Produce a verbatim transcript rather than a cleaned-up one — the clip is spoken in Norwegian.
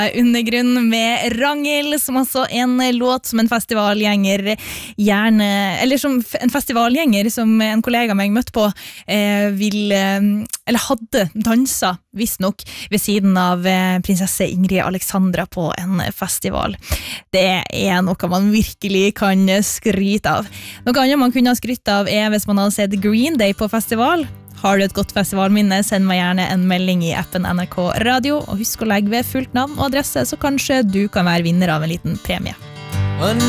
Undergrunn med Rangel, som altså en låt som en festivalgjenger gjerne, eller som en festivalgjenger som en kollega meg møtte på, eh, vil, eller hadde dansa, visst nok, ved siden av eh, prinsesse Ingrid Alexandra på en festival. Det er noe man virkelig kan skryte av. Noe annet man kunne ha skrytt av er hvis man hadde sett Green Day på festival. Har du et godt festivalminne, send meg gjerne en melding i appen N R K Radio, og husk å legge ved fullt navn og adresse, så kanskje du kan være vinner av en liten premie.